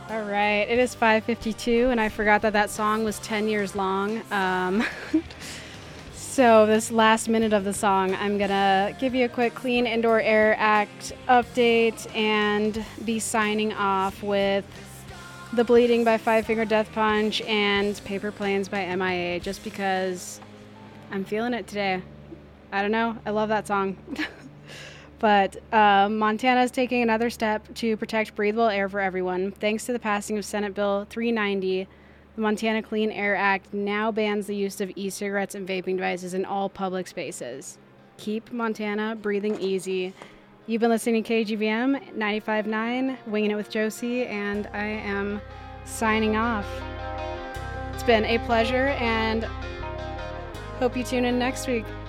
All right, it is 5:52, and I forgot that song was 10 years long. So this last minute of the song, I'm gonna give you a quick Clean Indoor Air Act update and be signing off with The Bleeding by Five Finger Death Punch and Paper Planes by MIA, just because I'm feeling it today. I don't know, I love that song. But Montana is taking another step to protect breathable air for everyone. Thanks to the passing of Senate Bill 390, the Montana Clean Air Act now bans the use of e-cigarettes and vaping devices in all public spaces. Keep Montana breathing easy. You've been listening to KGVM 95.9, Winging It with Josie, and I am signing off. It's been a pleasure, and hope you tune in next week.